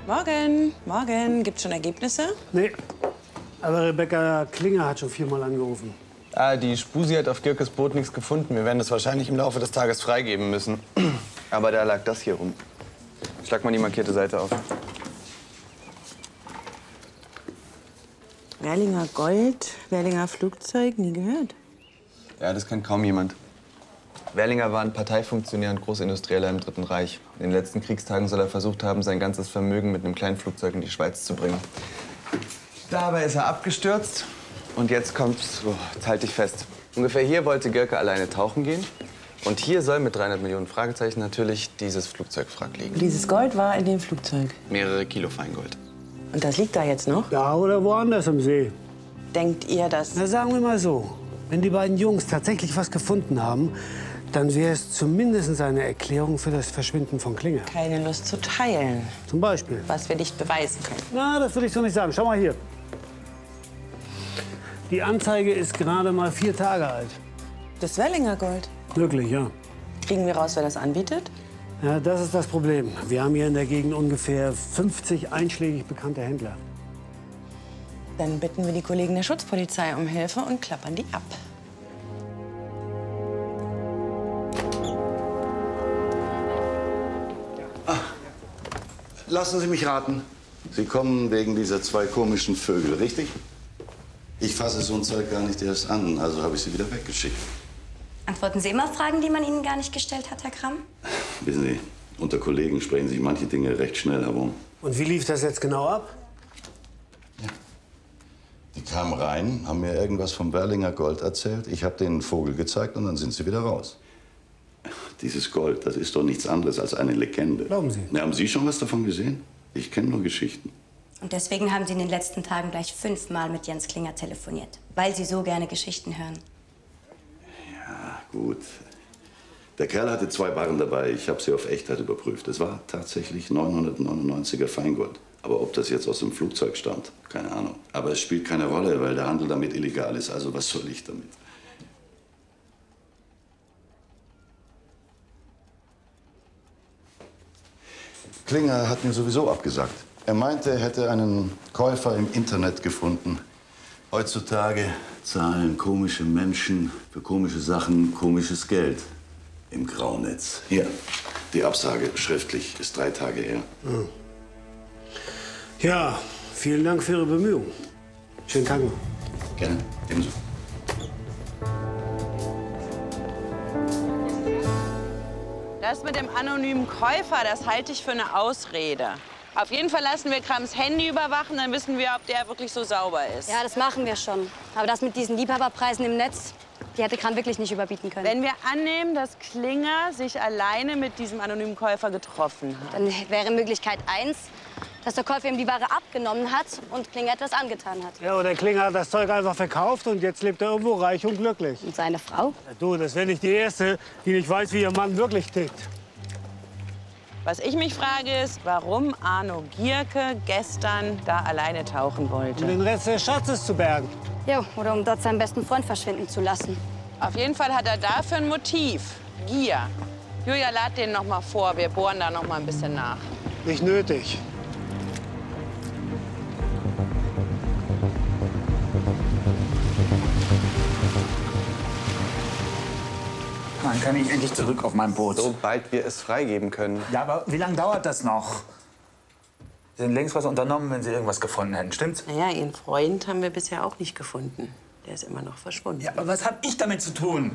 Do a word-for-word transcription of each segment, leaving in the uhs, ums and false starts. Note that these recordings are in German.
Morgen, morgen. Gibt's schon Ergebnisse? Nee, aber Rebecca Klinger hat schon viermal angerufen. Ah, die Spusi hat auf Girkes Boot nichts gefunden. Wir werden das wahrscheinlich im Laufe des Tages freigeben müssen. Aber da lag das hier rum. Schlag mal die markierte Seite auf. Werlinger Gold, Werlinger Flugzeug, nie gehört. Ja, das kennt kaum jemand. Werlinger war ein Parteifunktionär und Großindustrieller im Dritten Reich. In den letzten Kriegstagen soll er versucht haben, sein ganzes Vermögen mit einem kleinen Flugzeug in die Schweiz zu bringen. Dabei ist er abgestürzt. Und jetzt kommt's, oh, jetzt halt dich fest. Ungefähr hier wollte Girke alleine tauchen gehen. Und hier soll mit dreihundert Millionen Fragezeichen natürlich dieses Flugzeugwrack liegen. Dieses Gold war in dem Flugzeug. Mehrere Kilo Feingold. Und das liegt da jetzt noch? Da oder woanders im See. Denkt ihr, dass... Na, sagen wir mal so. Wenn die beiden Jungs tatsächlich was gefunden haben, dann wäre es zumindest eine Erklärung für das Verschwinden von Klinger. Keine Lust zu teilen, Zum Beispiel. was wir nicht beweisen können. Na, das würde ich so nicht sagen. Schau mal hier. Die Anzeige ist gerade mal vier Tage alt. Das Werlinger Gold. Wirklich, ja. Kriegen wir raus, wer das anbietet? Ja, das ist das Problem. Wir haben hier in der Gegend ungefähr fünfzig einschlägig bekannte Händler. Dann bitten wir die Kollegen der Schutzpolizei um Hilfe und klappern die ab. Lassen Sie mich raten. Sie kommen wegen dieser zwei komischen Vögel, richtig? Ich fasse so ein Zeug gar nicht erst an, also habe ich sie wieder weggeschickt. Antworten Sie immer Fragen, die man Ihnen gar nicht gestellt hat, Herr Kramm? Wissen Sie, unter Kollegen sprechen sich manche Dinge recht schnell herum. Und wie lief das jetzt genau ab? Die kamen rein, haben mir irgendwas vom Werlinger Gold erzählt. Ich habe denen einen Vogel gezeigt und dann sind sie wieder raus. Dieses Gold, das ist doch nichts anderes als eine Legende. Glauben Sie? Na, haben Sie schon was davon gesehen? Ich kenne nur Geschichten. Und deswegen haben Sie in den letzten Tagen gleich fünfmal mit Jens Klinger telefoniert, weil Sie so gerne Geschichten hören. Ja, gut. Der Kerl hatte zwei Barren dabei. Ich habe sie auf Echtheit überprüft. Es war tatsächlich neunhundertneunundneunziger Feingold. Aber ob das jetzt aus dem Flugzeug stammt, keine Ahnung. Aber es spielt keine Rolle, weil der Handel damit illegal ist. Also was soll ich damit? Klinger hat mir sowieso abgesagt. Er meinte, er hätte einen Käufer im Internet gefunden. Heutzutage zahlen komische Menschen für komische Sachen komisches Geld. Im Graunetz. Hier, die Absage schriftlich ist drei Tage her. Hm. Ja, vielen Dank für Ihre Bemühungen. Schönen Tag noch. Gerne, ebenso. Das mit dem anonymen Käufer, das halte ich für eine Ausrede. Auf jeden Fall lassen wir Krams Handy überwachen, dann wissen wir, ob der wirklich so sauber ist. Ja, das machen wir schon. Aber das mit diesen Liebhaberpreisen im Netz, die hätte Kram wirklich nicht überbieten können. Wenn wir annehmen, dass Klinger sich alleine mit diesem anonymen Käufer getroffen hat. Dann wäre Möglichkeit eins, dass der Käufer ihm die Ware abgenommen hat und Klinger etwas angetan hat. Ja, oder Klinger hat das Zeug einfach verkauft und jetzt lebt er irgendwo reich und glücklich. Und seine Frau? Ja, du, das wäre nicht die Erste, die nicht weiß, wie ihr Mann wirklich tickt. Was ich mich frage ist, warum Arno Gierke gestern da alleine tauchen wollte. Um den Rest des Schatzes zu bergen. Jo, oder um dort seinen besten Freund verschwinden zu lassen. Auf jeden Fall hat er dafür ein Motiv. Gier. Julia, lad den noch mal vor. Wir bohren da noch mal ein bisschen nach. Nicht nötig. Dann kann ich endlich zurück auf mein Boot. Sobald wir es freigeben können. Ja, aber wie lange dauert das noch? Sie hätten längst was unternommen, wenn Sie irgendwas gefunden hätten, stimmt's? Naja, Ihren Freund haben wir bisher auch nicht gefunden. Der ist immer noch verschwunden. Ja, aber was habe ich damit zu tun?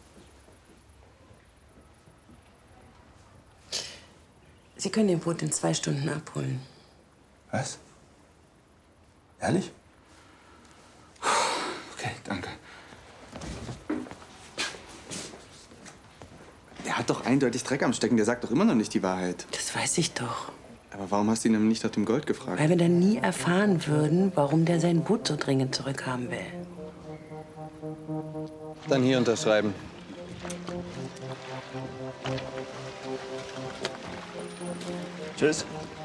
Sie können den Boot in zwei Stunden abholen. Was? Ehrlich? Okay, danke. Der hat doch eindeutig Dreck am Stecken. Der sagt doch immer noch nicht die Wahrheit. Das weiß ich doch. Aber warum hast du ihn denn nicht nach dem Gold gefragt? Weil wir dann nie erfahren würden, warum der sein Boot so dringend zurückhaben will. Dann hier unterschreiben. Tschüss.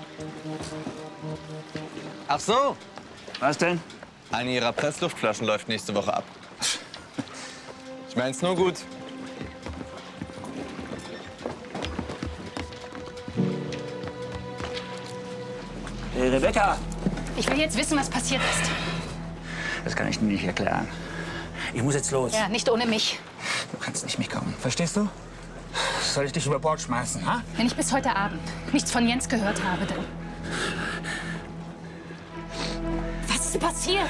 Ach so. Was denn? Eine ihrer Pressluftflaschen läuft nächste Woche ab. Ich mein's nur gut. Hey, Rebecca! Ich will jetzt wissen, was passiert ist. Das kann ich dir nicht erklären. Ich muss jetzt los. Ja, nicht ohne mich. Du kannst nicht mitkommen. Verstehst du? Soll ich dich über Bord schmeißen, ha? Wenn ich bis heute Abend nichts von Jens gehört habe, dann... Was ist passiert?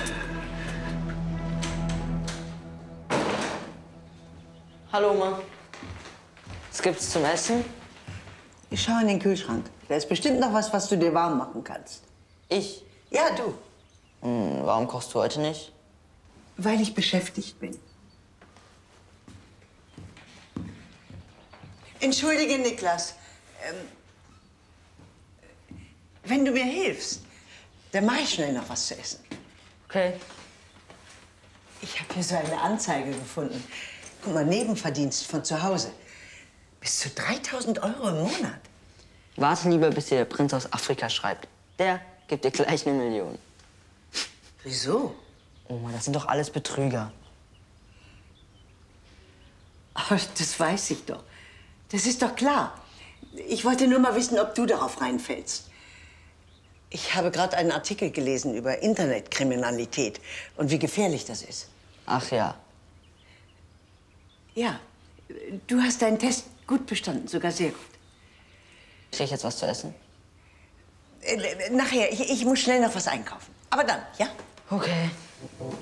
Hallo, Oma. Was gibt's zum Essen? Ich schau in den Kühlschrank. Da ist bestimmt noch was, was du dir warm machen kannst. Ich? Ja, du. Hm, warum kochst du heute nicht? Weil ich beschäftigt bin. Entschuldige, Niklas. Ähm, wenn du mir hilfst, dann mache ich schnell noch was zu essen. Okay. Ich habe hier so eine Anzeige gefunden. Guck mal, Nebenverdienst von zu Hause. Bis zu dreitausend Euro im Monat. Warte lieber, bis dir der Prinz aus Afrika schreibt. Der gibt dir gleich eine Million. Wieso? Oma, das sind doch alles Betrüger. Aber das weiß ich doch. Das ist doch klar. Ich wollte nur mal wissen, ob du darauf reinfällst. Ich habe gerade einen Artikel gelesen über Internetkriminalität und wie gefährlich das ist. Ach ja. Ja, du hast deinen Test gut bestanden, sogar sehr gut. Krieg ich jetzt was zu essen? Äh, nachher, ich, ich muss schnell noch was einkaufen. Aber dann, ja? Okay.